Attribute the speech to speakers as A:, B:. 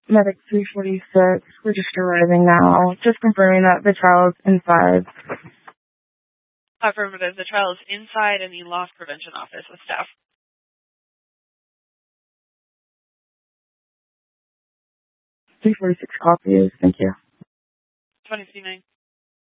A: Medic 346, we're just arriving now. Just confirming that the child's inside.
B: Affirmative, the child is inside in the loss prevention office with staff.
A: 346 copies, thank you.
B: 20C9.